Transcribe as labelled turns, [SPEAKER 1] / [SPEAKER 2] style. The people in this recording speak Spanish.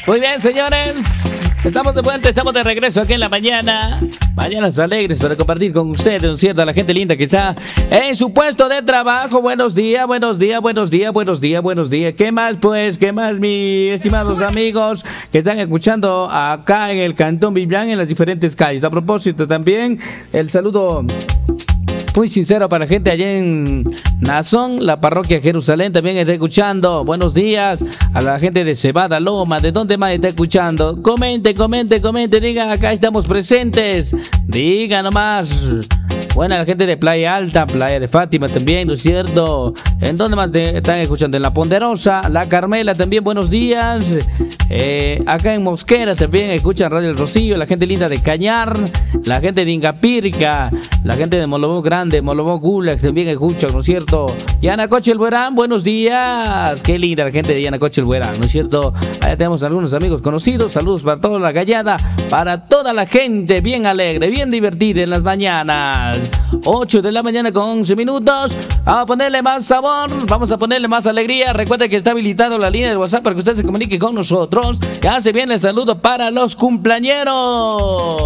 [SPEAKER 1] Muy bien, señores. Estamos de vuelta, estamos de regreso aquí en la mañana. Mañanas alegres para compartir con ustedes, ¿no es cierto? A la gente linda que está en su puesto de trabajo. Buenos días, buenos días, buenos días, buenos días, buenos días. ¿Qué más, pues? ¿Qué más, mis estimados amigos que están escuchando acá en el Cantón Vivian, en las diferentes calles? A propósito, también el saludo muy sincero para la gente allá en Nazón, la parroquia Jerusalén, también está escuchando. Buenos días a la gente de Cebada Loma, ¿de dónde más está escuchando? Comente, digan, acá estamos presentes. Diga nomás. Bueno, la gente de Playa Alta, Playa de Fátima también, ¿no es cierto? ¿En dónde más están escuchando? En La Ponderosa, La Carmela también, buenos días. Acá en Mosquera también escuchan Radio El Rocío, la gente linda de Cañar, la gente de Ingapirca, la gente de Molobó Grande, Molobó Gulag también escuchan, ¿no es cierto? Yanacoche El Buerán, buenos días. Qué linda la gente de Yanacoche El Buerán, ¿no es cierto? Allá tenemos algunos amigos conocidos. Saludos para toda la gallada, para toda la gente bien alegre, bien divertida en las mañanas. 8 de la mañana con 11 minutos. Vamos a ponerle más sabor, vamos a ponerle más alegría. Recuerden que está habilitado la línea de WhatsApp para que usted se comunique con nosotros. Ya se viene el saludo para los cumpleañeros.